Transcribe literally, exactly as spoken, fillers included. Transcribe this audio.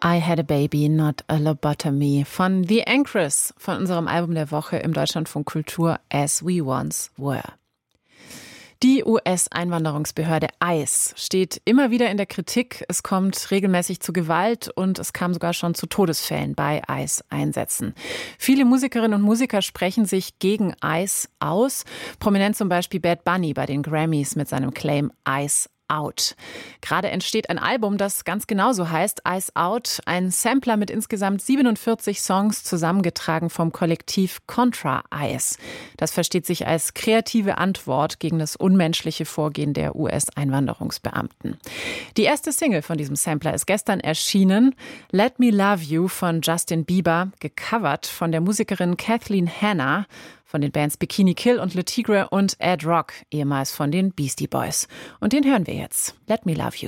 I Had a Baby, Not a Lobotomy von The Anchors, von unserem Album der Woche im Deutschlandfunk Kultur As We Once Were. Die U S-Einwanderungsbehörde ICE steht immer wieder in der Kritik. Es kommt regelmäßig zu Gewalt und es kam sogar schon zu Todesfällen bei ICE-Einsätzen. Viele Musikerinnen und Musiker sprechen sich gegen ICE aus. Prominent zum Beispiel Bad Bunny bei den Grammys mit seinem Claim ICE Out. Gerade entsteht ein Album, das ganz genauso heißt, Ice Out, ein Sampler mit insgesamt siebenundvierzig Songs, zusammengetragen vom Kollektiv Contra Ice. Das versteht sich als kreative Antwort gegen das unmenschliche Vorgehen der U S-Einwanderungsbeamten. Die erste Single von diesem Sampler ist gestern erschienen, Let Me Love You von Justin Bieber, gecovert von der Musikerin Kathleen Hanna, von den Bands Bikini Kill und Le Tigre und Ed Rock, ehemals von den Beastie Boys. Und den hören wir jetzt. Let Me Love You.